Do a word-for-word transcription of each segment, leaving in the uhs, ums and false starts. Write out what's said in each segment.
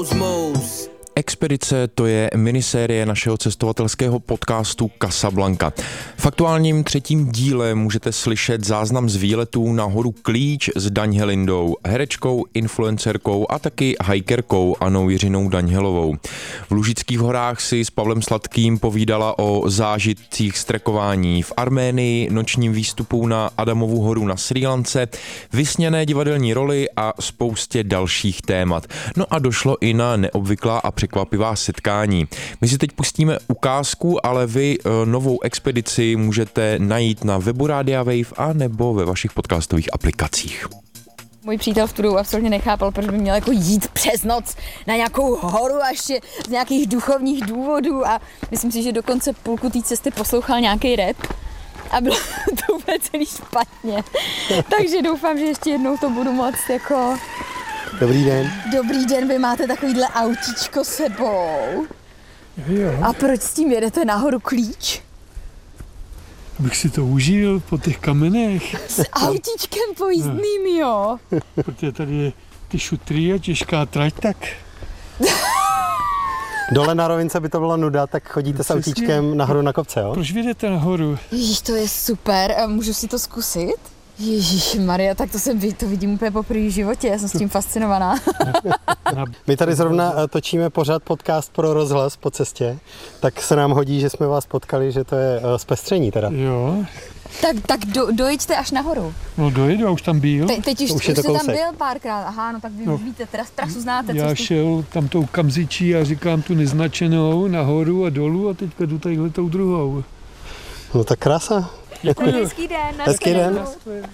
Expedice, to je minisérie našeho cestovatelského podcastu Casablanca. V aktuálním třetím díle můžete slyšet záznam z výletů na horu Klíč s Daňhelindou, herečkou, influencerkou a taky hikerkou Annou Jiřinou Daňhelovou. V Lužických horách si s Pavlem Sladkým povídala o zážitcích z trekování v Arménii, nočním výstupu na Adamovu horu na Srí Lance, vysněné divadelní roli a spoustě dalších témat. No a došlo i na neobvyklá a překvapivá setkání. My si teď pustíme ukázku, ale vy novou expedici můžete najít na webu Rádia Wave a nebo ve vašich podcastových aplikacích. Můj přítel v studiu absolutně nechápal, proč by měl jako jít přes noc na nějakou horu a ještě z nějakých duchovních důvodů a myslím si, že dokonce půlku té cesty poslouchal nějaký rap a bylo to úplně celý špatně. Takže doufám, že ještě jednou to budu moct jako... Dobrý den. Dobrý den, vy máte takovýhle autíčko sebou. Jo. A proč s tím jedete nahoru Klíč? Abych si to užil po těch kamenech. S autíčkem pojízdným, jo. Protože tady je ty šutry a těžká trať, tak... Dole na rovince by to byla nuda, tak chodíte s autíčkem nahoru na kopce, jo? Proč vyjdete nahoru? Ježíš, to je super. Můžu si to zkusit? Ježíš Maria, tak to jsem to vidím úplně poprvé v životě, já jsem s tím fascinovaná. My tady zrovna točíme pořád podcast pro rozhlas po cestě, tak se nám hodí, že jsme vás potkali, že to je zpestření teda. Jo. Tak, tak do, dojeďte až nahoru. No dojedu, a už tam byl. Te, teď už, už, už je to jste tam kousek. byl párkrát, aha, no tak vy no. víte, teraz trasu znáte. Já cestu. šel tam tou kamzičí a říkám tu neznačenou nahoru a dolů a teďka jdu tadyhle tou druhou. No tak krása. Děkuji. Hezký den. Hezký den.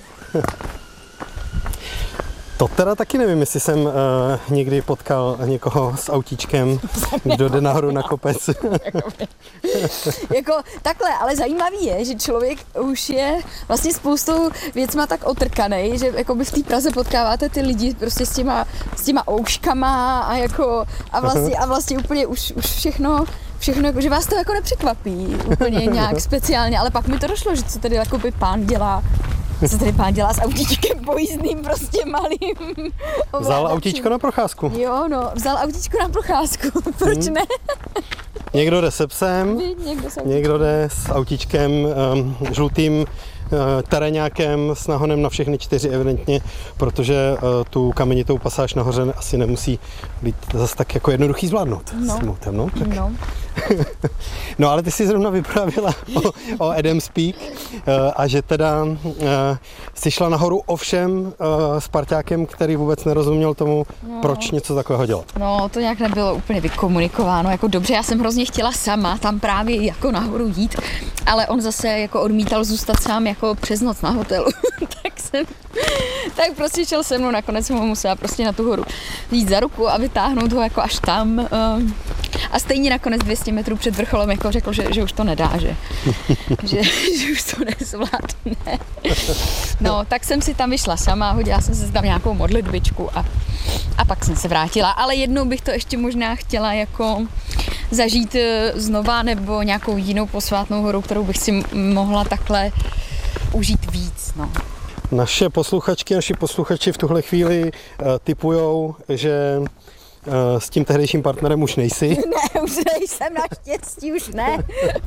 To teda taky nevím, jestli jsem uh, někdy potkal někoho s autíčkem, kdo jde nahoru na kopec. Jako takhle, ale zajímavý je, že člověk už je vlastně spoustou věcma tak otrkanej, že jako by v té Praze potkáváte ty lidi prostě s těma, s těma ouškama a jako a vlastně, a vlastně úplně už, už všechno Všechno, že vás to jako nepřekvapí úplně nějak speciálně, ale pak mi to došlo, že co tady jako by pán dělá, co tady pán dělá s autíčkem pojízdným prostě malým. Vzal autíčko na procházku. Jo, no, vzal autíčko na procházku, proč hmm. ne? Někdo jde se psem, někdo, se... někdo jde s autíčkem um, žlutým, teréňákem s nahonem na všechny čtyři evidentně, protože uh, tu kamenitou pasáž nahoře asi nemusí být zase tak jako jednoduchý zvládnout. No. Smutem, no, tak. No. No ale ty jsi zrovna vyprávěla o, o Adam's Peak uh, a že teda uh, jsi šla nahoru ovšem uh, s parťákem, který vůbec nerozuměl tomu, no. proč něco takového dělat. No to nějak nebylo úplně vykomunikováno, jako dobře, já jsem hrozně chtěla sama tam právě jako nahoru jít, ale on zase jako odmítal zůstat sám jako přes noc na hotelu, tak jsem, tak prostě šel se mnou, nakonec jsem ho musela prostě na tu horu jít za ruku a vytáhnout ho jako až tam um, a stejně nakonec dvě stě metrů před vrcholem jako řekl, že, že už to nedá, že, že, že už to nezvládne. No, tak jsem si tam vyšla sama, hodila jsem si tam nějakou modlitbičku a, a pak jsem se vrátila, ale jednou bych to ještě možná chtěla jako zažít znova nebo nějakou jinou posvátnou horu, kterou bych si mohla takhle užít víc, no. Naše posluchačky, naši posluchači v tuhle chvíli uh, tipujou, že uh, s tím tehdejším partnerem už nejsi. Ne, už nejsem, naštěstí už ne.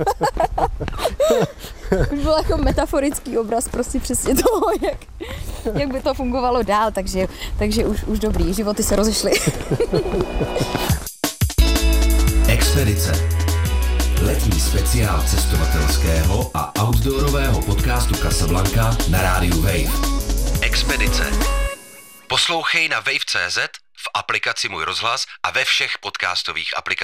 Už byl jako metaforický obraz prostě přesně toho, jak, jak by to fungovalo dál, takže, takže už, už dobrý, životy se rozešly. Expedice. Letní speciál cestovatelského a outdoorového podcastu Casablanca na rádiu Wave. Expedice. Poslouchej na wave tečka cé zet, v aplikaci Můj rozhlas a ve všech podcastových aplikacích.